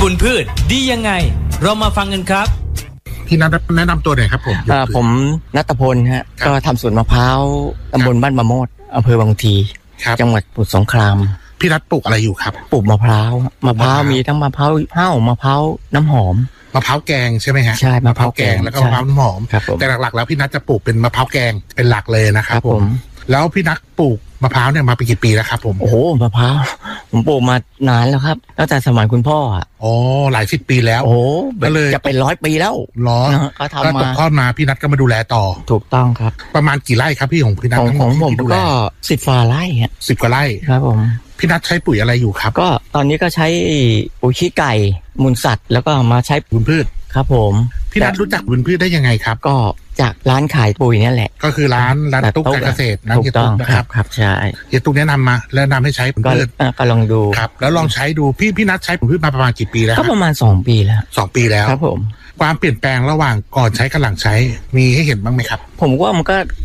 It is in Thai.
ปุ๋นพืชดียังไงเรามาฟังกันครับพี่นัทแนะนำตัวหน่อยครับผมณัฐพลฮะก็ทำสวนมะพร้าวตำบลบ้านมะโมดอำเภอบางทีจังหวัดสมุทรสงครามพี่นัทปลูกอะไรอยู่ครับปลูกมะพร้าวมีทั้งมะพร้าวเห่ามะพร้าวน้ำหอมมะพร้าวแกงใช่ไหมฮะใช่มะพร้าวแกงแล้วก็มะพร้าวน้ำหอมแต่หลักๆแล้วพี่นัทจะปลูกเป็นมะพร้าวแกงเป็นหลักเลยนะครับผมแล้วพี่นัทปลูกมะพร้าวเนี่ยมาเป็นกี่ปีแล้วครับผมโอ้โหมะพร้าวผมปลูกมานานแล้วครับตั้งแต่สมัยคุณพ่ออ๋อหลาย10 ปีแล้วโอ้ก็เลยจะเป็น100 ปีแล้วก็ทำมาตกทอดมาพี่นัทก็มาดูแลต่อถูกต้องครับประมาณกี่ไร่ครับพี่ของพี่นัทของผมก็10 กว่าไร่ฮะ 10 กว่าไร่ครับผมพี่นัทใช้ปุ๋ยอะไรอยู่ครับก็ตอนนี้ก็ใช้ปุ๋ยขี้ไก่มูลสัตว์แล้วก็มาใช้ปุ๋ยพืชครับผมพี่นัทรู้จักปุ๋ยพืชได้ยังไงครับก็จากร้านขายปุ๋ยนี่แหละก็คือร้านตุ๊กการเกษตรถูกต้องครับใช่เฮียตุ๊กแนะนำมาแล้วนำให้ใช้ปุ๋ยพืชก็ลองดูครับแล้วลองใช้ดูพี่นัทใช้ปุ๋ยพืชมาประมาณกี่ปีแล้วก็ประมาณ2 ปีแล้ว 2 ปีแล้วครับผมความเปลี่ยนแปลงระหว่างก่อนใช้กับหลังใช้มีให้เห็นบ้างไหมครับผมว่ามันก็